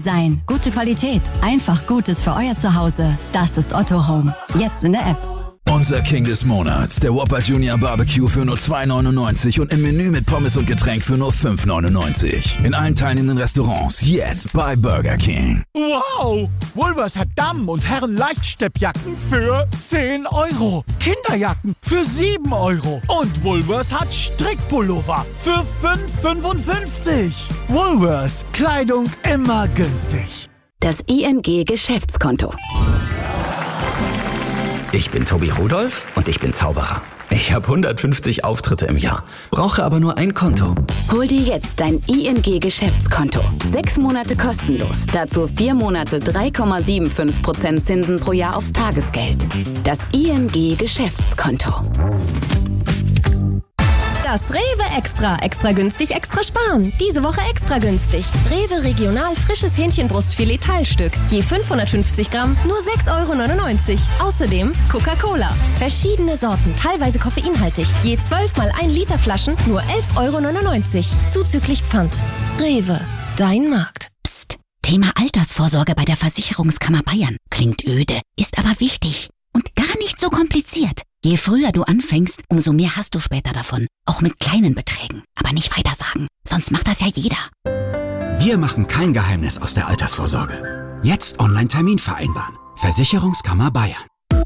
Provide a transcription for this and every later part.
Design, gute Qualität, einfach Gutes für euer Zuhause. Das ist Otto Home. Jetzt in der App. Unser King des Monats, der Whopper Junior Barbecue für nur 2,99 und im Menü mit Pommes und Getränk für nur 5,99. In allen teilnehmenden Restaurants jetzt bei Burger King. Wow! Woolworths hat Damen- und Herren-Leichtsteppjacken für 10 Euro. Kinderjacken für 7 Euro. Und Woolworths hat Strickpullover für 5,55. Woolworths, Kleidung immer günstig. Das ING Geschäftskonto. Ich bin Tobi Rudolph und ich bin Zauberer. Ich habe 150 Auftritte im Jahr, brauche aber nur ein Konto. Hol dir jetzt dein ING Geschäftskonto. 6 Monate kostenlos. Dazu 4 Monate 3,75% Zinsen pro Jahr aufs Tagesgeld. Das ING Geschäftskonto. Das Rewe Extra. Extra günstig, extra sparen. Diese Woche extra günstig. Rewe Regional frisches Hähnchenbrustfilet Teilstück. Je 550 Gramm, nur 6,99 €. Außerdem Coca-Cola. Verschiedene Sorten, teilweise koffeinhaltig. Je 12 mal 1 Liter Flaschen, nur 11,99 €. Zuzüglich Pfand. Rewe. Dein Markt. Psst. Thema Altersvorsorge bei der Versicherungskammer Bayern. Klingt öde, ist aber wichtig. Und gar nicht so kompliziert. Je früher du anfängst, umso mehr hast du später davon. Auch mit kleinen Beträgen. Aber nicht weitersagen, sonst macht das ja jeder. Wir machen kein Geheimnis aus der Altersvorsorge. Jetzt Online-Termin vereinbaren. Versicherungskammer Bayern.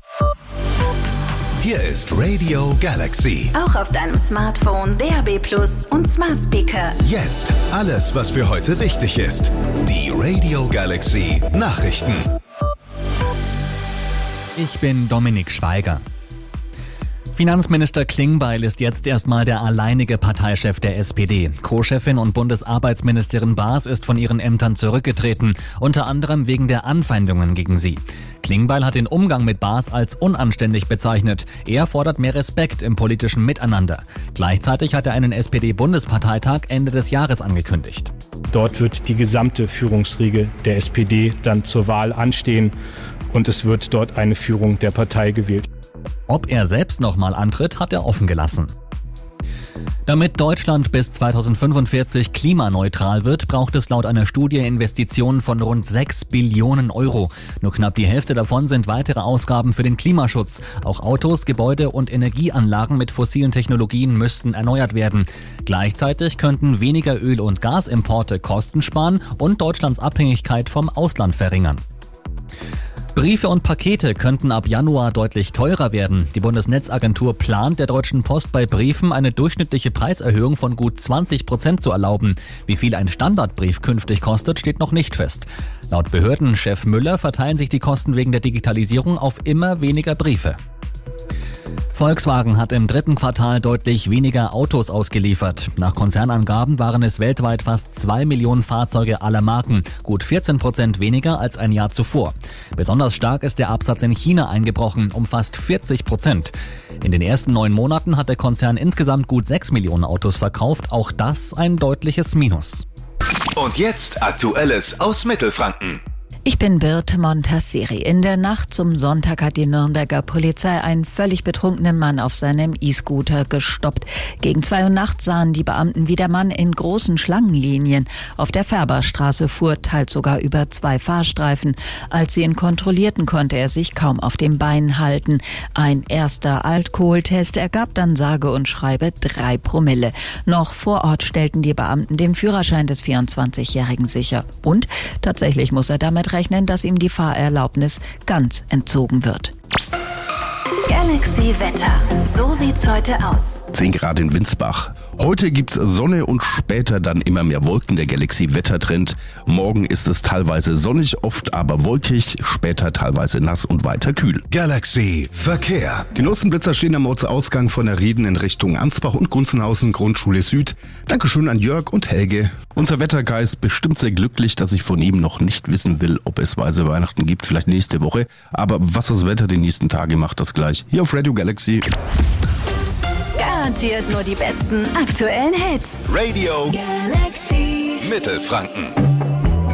Hier ist Radio Galaxy. Auch auf deinem Smartphone, DAB+ und Smart Speaker. Jetzt alles, was für heute wichtig ist. Die Radio Galaxy Nachrichten. Ich bin Dominik Schweiger. Finanzminister Klingbeil ist jetzt erstmal der alleinige Parteichef der SPD. Co-Chefin und Bundesarbeitsministerin Baas ist von ihren Ämtern zurückgetreten, unter anderem wegen der Anfeindungen gegen sie. Klingbeil hat den Umgang mit Baas als unanständig bezeichnet. Er fordert mehr Respekt im politischen Miteinander. Gleichzeitig hat er einen SPD-Bundesparteitag Ende des Jahres angekündigt. Dort wird die gesamte Führungsriege der SPD dann zur Wahl anstehen und es wird dort eine Führung der Partei gewählt. Ob er selbst nochmal antritt, hat er offen gelassen. Damit Deutschland bis 2045 klimaneutral wird, braucht es laut einer Studie Investitionen von rund 6 Billionen €. Nur knapp die Hälfte davon sind weitere Ausgaben für den Klimaschutz. Auch Autos, Gebäude und Energieanlagen mit fossilen Technologien müssten erneuert werden. Gleichzeitig könnten weniger Öl- und Gasimporte Kosten sparen und Deutschlands Abhängigkeit vom Ausland verringern. Briefe und Pakete könnten ab Januar deutlich teurer werden. Die Bundesnetzagentur plant, der Deutschen Post bei Briefen eine durchschnittliche Preiserhöhung von gut 20% zu erlauben. Wie viel ein Standardbrief künftig kostet, steht noch nicht fest. Laut Behördenchef Müller verteilen sich die Kosten wegen der Digitalisierung auf immer weniger Briefe. Volkswagen hat im 3. Quartal deutlich weniger Autos ausgeliefert. Nach Konzernangaben waren es weltweit fast 2 Millionen Fahrzeuge aller Marken, gut 14% weniger als ein Jahr zuvor. Besonders stark ist der Absatz in China eingebrochen, um fast 40%. In den ersten 9 Monaten hat der Konzern insgesamt gut 6 Millionen Autos verkauft, auch das ein deutliches Minus. Und jetzt Aktuelles aus Mittelfranken. Ich bin Birte Montasseri. In der Nacht zum Sonntag hat die Nürnberger Polizei einen völlig betrunkenen Mann auf seinem E-Scooter gestoppt. Gegen 2 Uhr nachts sahen die Beamten, wie der Mann in großen Schlangenlinien auf der Färberstraße fuhr, teils sogar über 2 Fahrstreifen. Als sie ihn kontrollierten, konnte er sich kaum auf den Beinen halten. Ein erster Alkoholtest ergab dann sage und schreibe 3 Promille. Noch vor Ort stellten die Beamten den Führerschein des 24-Jährigen sicher. Und tatsächlich muss er damit rechnen, dass ihm die Fahrerlaubnis ganz entzogen wird. Galaxy Wetter. So sieht's heute aus. 10 Grad in Winsbach. Heute gibt's Sonne und später dann immer mehr Wolken, der Galaxy-Wettertrend. Morgen ist es teilweise sonnig, oft aber wolkig, später teilweise nass und weiter kühl. Galaxy Verkehr. Die Nussenblitzer stehen am Ortsausgang von der Rieden in Richtung Ansbach und Gunzenhausen, Grundschule Süd. Dankeschön an Jörg und Helge. Unser Wettergeist bestimmt sehr glücklich, dass ich von ihm noch nicht wissen will, ob es weiße Weihnachten gibt, vielleicht nächste Woche. Aber was das Wetter die nächsten Tage macht, das gleich. Hier auf Radio Galaxy. Garantiert nur die besten aktuellen Hits. Radio Galaxy Mittelfranken.